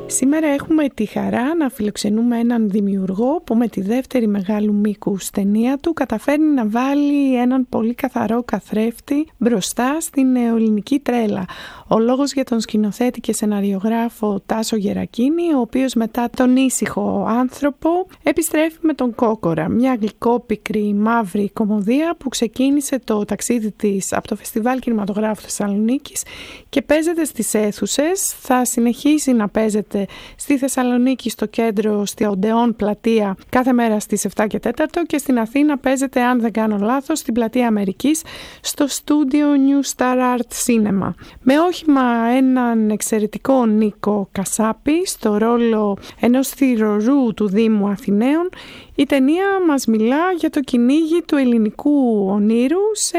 Σήμερα έχουμε τη χαρά να φιλοξενούμε έναν δημιουργό που με τη δεύτερη μεγάλου μήκους ταινία του καταφέρνει να βάλει έναν πολύ καθαρό καθρέφτη μπροστά στην νεοελληνική τρέλα. Ο λόγος για τον σκηνοθέτη και σεναριογράφο Τάσο Γερακίνη, ο οποίος μετά τον Ήσυχο άνθρωπο επιστρέφει με τον Κόκορα, μια γλυκόπικρη μαύρη κωμωδία που ξεκίνησε το ταξίδι της από το Φεστιβάλ Κινηματογράφου Θεσσαλονίκης και παίζεται στις αίθουσες. Θα συνεχίσει να παίζεται στη Θεσσαλονίκη στο κέντρο, στη Οντεόν πλατεία, κάθε μέρα στις 7 και 4 και στην Αθήνα παίζεται, αν δεν κάνω λάθος, στην πλατεία Αμερικής στο στούντιο New Star Art Cinema. Με όχημα έναν εξαιρετικό Νίκο Κασάπη στο ρόλο ενός θυρωρού του Δήμου Αθηναίων, η ταινία μας μιλά για το κυνήγι του ελληνικού ονείρου σε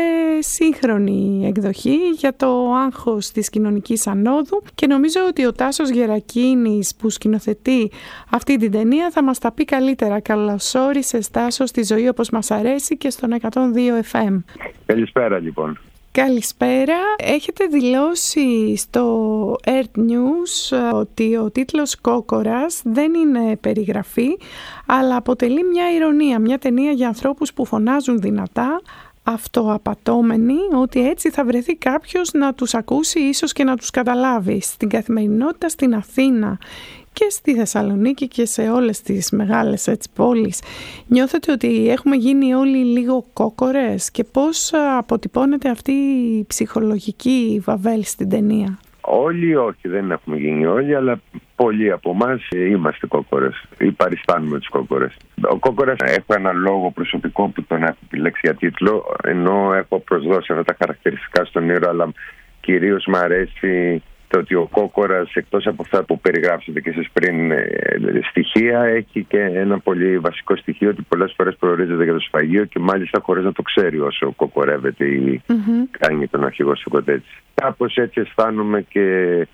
σύγχρονη εκδοχή, για το άγχος της κοινωνικής ανόδου, και νομίζω ότι ο Τάσος Γερακίνης που σκηνοθετεί αυτή την ταινία θα μας τα πει καλύτερα. Καλώς όρισες, Τάσο, στη ζωή όπως μας αρέσει και στον 102 FM. Καλησπέρα λοιπόν. Καλησπέρα. Έχετε δηλώσει στο Earth News ότι ο τίτλος Κόκορας δεν είναι περιγραφή, αλλά αποτελεί μια ηρωνία, μια ταινία για ανθρώπους που φωνάζουν δυνατά, αυτοαπατώμενοι, ότι έτσι θα βρεθεί κάποιος να τους ακούσει, ίσως και να τους καταλάβει. Στην καθημερινότητα στην Αθήνα και στη Θεσσαλονίκη και σε όλες τις μεγάλες πόλεις, νιώθετε ότι έχουμε γίνει όλοι λίγο κόκορες, και πώς αποτυπώνεται αυτή η ψυχολογική βαβέλ στην ταινία? Όλοι όχι, δεν έχουμε γίνει όλοι, αλλά πολλοί από εμάς είμαστε κόκορες ή παριστάνουμε τους κόκορες. Ο κόκορας, έχω ένα λόγο προσωπικό που τον έχω επιλέξει για τίτλο, ενώ έχω προσδώσει αυτά τα χαρακτηριστικά στον ήρωα, αλλά κυρίως μου αρέσει το ότι ο κόκορας, εκτός από αυτά που περιγράψετε και εσείς πριν στοιχεία, έχει και ένα πολύ βασικό στοιχείο, ότι πολλές φορές προορίζεται για το σφαγείο και μάλιστα χωρίς να το ξέρει όσο κοκορεύεται ή κάνει τον αρχηγό στο κοτέτσι. Κάπως έτσι αισθάνομαι και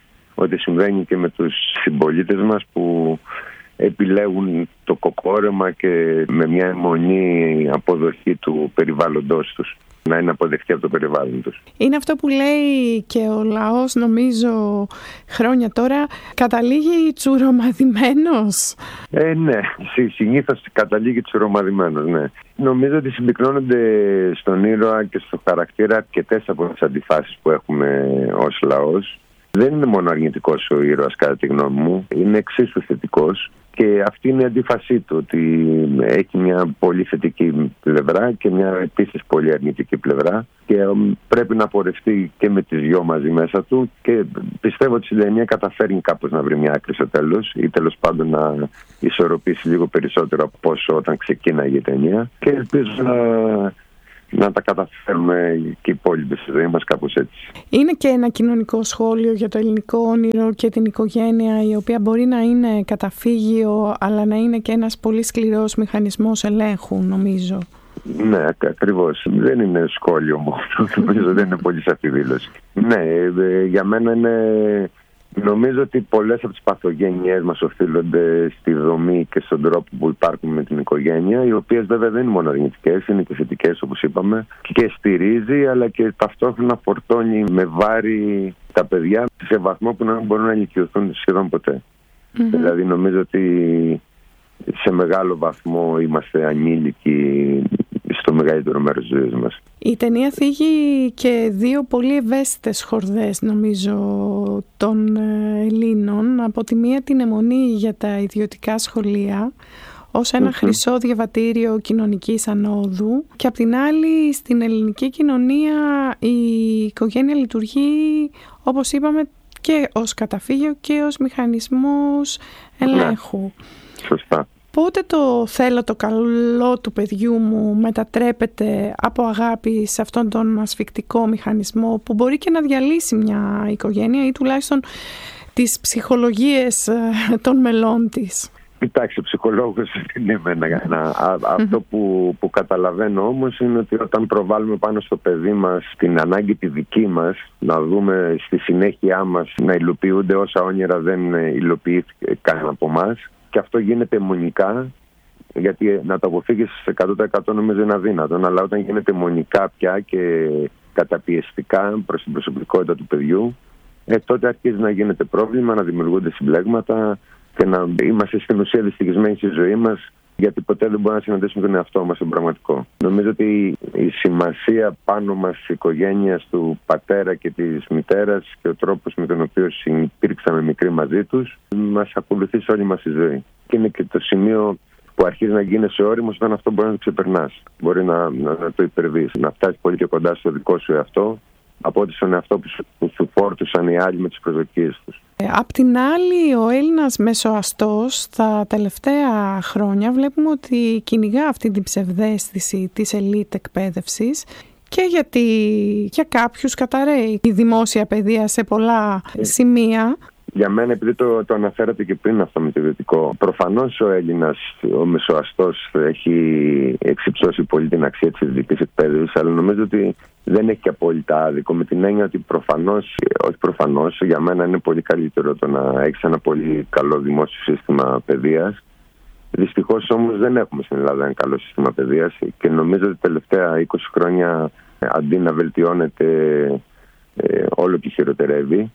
ότι συμβαίνει και με τους συμπολίτες μας που επιλέγουν το κοκόρεμα και με μια αιμονή αποδοχή του περιβάλλοντός τους, να είναι αποδεκτή από το περιβάλλον τους. Είναι αυτό που λέει και ο λαός, νομίζω, χρόνια τώρα, καταλήγει τσουρομαδημένος. Ναι, συνήθως καταλήγει τσουρομαδημένος, ναι. Νομίζω ότι συμπυκνώνονται στον ήρωα και στο χαρακτήρα αρκετές από τις αντιφάσεις που έχουμε ως λαός. Δεν είναι μόνο αρνητικός ο ήρωας, κατά τη γνώμη μου, είναι εξίσου θετικός. Και αυτή είναι η αντίφασή του, ότι έχει μια πολύ θετική πλευρά και μια επίσης πολύ αρνητική πλευρά και πρέπει να πορευτεί και με τις δυο μαζί μέσα του, και πιστεύω ότι στην ταινία καταφέρνει κάπως να βρει μια άκρη στο τέλος ή τέλος πάντων να ισορροπήσει λίγο περισσότερο από όσο όταν ξεκίναγε η ταινία, και ελπίζω να τα καταφέρουμε και οι υπόλοιποι στη ζωή μας κάπως έτσι. Είναι και ένα κοινωνικό σχόλιο για το ελληνικό όνειρο και την οικογένεια, η οποία μπορεί να είναι καταφύγιο, αλλά να είναι και ένας πολύ σκληρός μηχανισμός ελέγχου, νομίζω. Ναι, ακριβώς. Δεν είναι σχόλιο μόνο. Νομίζω δεν είναι πολύ σαφή δήλωση. Ναι, για μένα είναι... Νομίζω ότι πολλές από τις παθογένειές μας οφείλονται στη δομή και στον τρόπο που υπάρχουν με την οικογένεια, οι οποίες βέβαια δεν είναι μόνο αρνητικές, είναι και θετικές όπως είπαμε, και στηρίζει αλλά και ταυτόχρονα φορτώνει με βάρη τα παιδιά σε βαθμό που να μην μπορούν να ηλικιωθούν σχεδόν ποτέ. Δηλαδή νομίζω ότι σε μεγάλο βαθμό είμαστε ανήλικοι στο μεγαλύτερο μέρος της ζωής μας. Η ταινία θίγει και δύο πολύ ευαίσθητες χορδές, νομίζω, των Ελλήνων. Από τη μία την αιμονή για τα ιδιωτικά σχολεία ως ένα χρυσό διαβατήριο κοινωνικής ανόδου, και από την άλλη στην ελληνική κοινωνία η οικογένεια λειτουργεί, όπως είπαμε, και ως καταφύγιο και ως μηχανισμός ελέγχου. Σωστά. Πότε το θέλω το καλό του παιδιού μου μετατρέπεται από αγάπη σε αυτόν τον ασφικτικό μηχανισμό που μπορεί και να διαλύσει μια οικογένεια ή τουλάχιστον τις ψυχολογίες των μελών της? Κοιτάξτε, ψυχολόγος δεν είμαι. Αυτό που καταλαβαίνω όμως είναι ότι όταν προβάλλουμε πάνω στο παιδί μας την ανάγκη τη δική μας, να δούμε στη συνέχεια μας να υλοποιούνται όσα όνειρα δεν υλοποιήθηκαν από εμάς, και αυτό γίνεται αιμονικά, γιατί να το αποφύγεις 100% νομίζω είναι αδύνατο, αλλά όταν γίνεται αιμονικά πια και καταπιεστικά προς την προσωπικότητα του παιδιού, τότε αρχίζει να γίνεται πρόβλημα, να δημιουργούνται συμπλέγματα και να είμαστε στην ουσία δυστυχισμένοι στη ζωή μας, γιατί ποτέ δεν μπορούμε να συναντήσουμε τον εαυτό μας στον πραγματικό. Νομίζω ότι η σημασία πάνω μας της οικογένειας, του πατέρα και της μητέρας και ο τρόπος με τον οποίο υπήρξαμε μικροί μαζί τους μας ακολουθεί σε όλη μας τη ζωή. Και είναι και το σημείο που αρχίζει να γίνεσαι όριμος όταν αυτό μπορεί να το ξεπερνάς. Μπορεί να το υπερβείς, να φτάσεις πολύ πιο κοντά στο δικό σου εαυτό από ότι στον εαυτό που σου φόρτωσαν οι άλλοι με τις προσδοκίες τους. Απ' την άλλη, ο Έλληνας μεσοαστός τα τελευταία χρόνια βλέπουμε ότι κυνηγά αυτή την ψευδαίσθηση της ελίτ εκπαίδευσης και γιατί για κάποιους καταραίει η δημόσια παιδεία σε πολλά σημεία. Για μένα, επειδή το αναφέρατε και πριν αυτό με το ιδιωτικό, προφανώς ο Έλληνας, ο μεσοαστός, έχει εξυψώσει πολύ την αξία της ιδιωτικής εκπαίδευσης, αλλά νομίζω ότι δεν έχει και απόλυτα άδικο, με την έννοια ότι προφανώς, για μένα είναι πολύ καλύτερο το να έχεις ένα πολύ καλό δημόσιο σύστημα παιδείας. Δυστυχώς όμως δεν έχουμε στην Ελλάδα ένα καλό σύστημα παιδείας και νομίζω ότι τα τελευταία 20 χρόνια αντί να βελτιώνεται όλο και χειροτερεύει.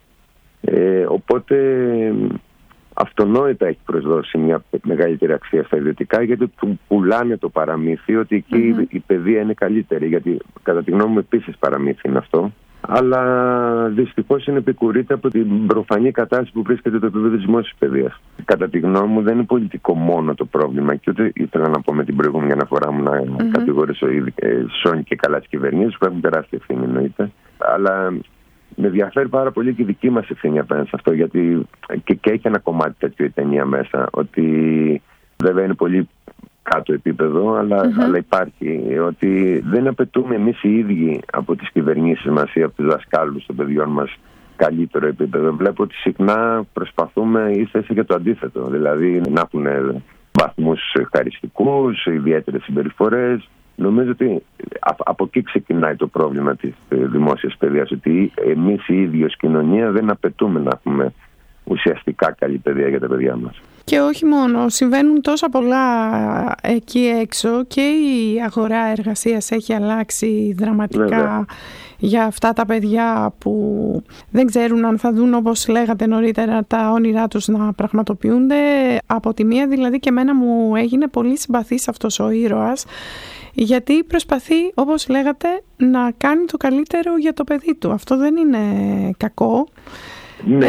Οπότε αυτονόητα έχει προσδώσει μια μεγαλύτερη αξία στα ιδιωτικά, γιατί του πουλάνε το παραμύθι ότι εκεί η παιδεία είναι καλύτερη, γιατί κατά τη γνώμη μου επίσης παραμύθι είναι αυτό, αλλά δυστυχώς είναι επικουρείται από την προφανή κατάσταση που βρίσκεται το επίπεδο της δημόσιας παιδείας. Κατά τη γνώμη μου δεν είναι πολιτικό μόνο το πρόβλημα, και ούτε ήθελα να πω με την προηγούμενη αναφορά μου να κατηγορήσω σώνει και καλά τις κυβερνήσεις που έχουν τεράστια ευθύνη, εννοείται, αλλά με ενδιαφέρει πάρα πολύ και η δική μας ευθύνη απέναντι σε αυτό, γιατί και έχει ένα κομμάτι τέτοιο η ταινία μέσα, ότι βέβαια είναι πολύ κάτω επίπεδο, αλλά υπάρχει, ότι δεν απαιτούμε εμείς οι ίδιοι από τις κυβερνήσεις μας ή από τους δασκάλους των παιδιών μας καλύτερο επίπεδο. Βλέπω ότι συχνά προσπαθούμε ίσως για το αντίθετο, δηλαδή να έχουν βαθμούς χαριστικούς, ιδιαίτερες συμπεριφορές. Νομίζω ότι από εκεί ξεκινάει το πρόβλημα της δημόσιας παιδείας, ότι εμείς οι ίδιοι ως κοινωνία δεν απαιτούμε να έχουμε ουσιαστικά καλή παιδεία για τα παιδιά μας. Και όχι μόνο, συμβαίνουν τόσα πολλά εκεί έξω και η αγορά εργασίας έχει αλλάξει δραματικά. Βέβαια. Για αυτά τα παιδιά που δεν ξέρουν αν θα δουν, όπως λέγατε νωρίτερα, τα όνειρά τους να πραγματοποιούνται. Από τη μία δηλαδή και εμένα μου έγινε πολύ συμπαθής αυτός ο ήρωας, γιατί προσπαθεί, όπως λέγατε, να κάνει το καλύτερο για το παιδί του. Αυτό δεν είναι κακό. Ναι,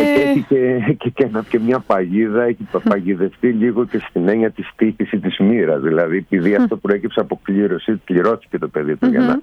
και έχει και μια παγίδα, έχει παγιδευτεί λίγο και στην έννοια της τύχης ή της μοίρας. Δηλαδή, επειδή αυτό προέκυψε από κλήρωση, πληρώθηκε το παιδί του για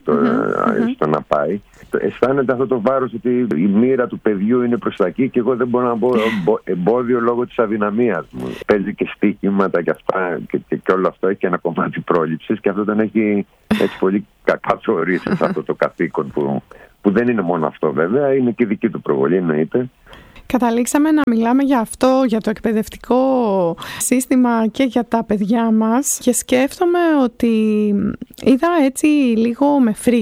να πάει. Αισθάνεται αυτό το βάρος ότι η μοίρα του παιδιού είναι προς τα εκεί και εγώ δεν μπορώ να μπω εμπόδιο λόγω της αδυναμίας μου. Παίζει και στοίχηματα και αυτά και όλο αυτό, έχει και ένα κομμάτι πρόληψης και αυτό τον έχει έτσι πολύ καθορίσει σε αυτό το καθήκον που δεν είναι μόνο αυτό βέβαια, είναι και η δική του προβολή, εννοείται. Καταλήξαμε να μιλάμε για αυτό, για το εκπαιδευτικό σύστημα και για τα παιδιά μας και σκέφτομαι ότι είδα έτσι λίγο με φρίκι